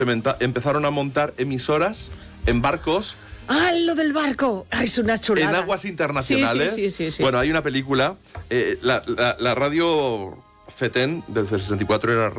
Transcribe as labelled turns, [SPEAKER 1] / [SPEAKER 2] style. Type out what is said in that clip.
[SPEAKER 1] empezaron a montar emisoras en barcos.
[SPEAKER 2] ¡Ah, lo del barco! Es una chulada.
[SPEAKER 1] En aguas internacionales.
[SPEAKER 2] Sí.
[SPEAKER 1] Bueno, hay una película, la radio FETEN, desde el 64 era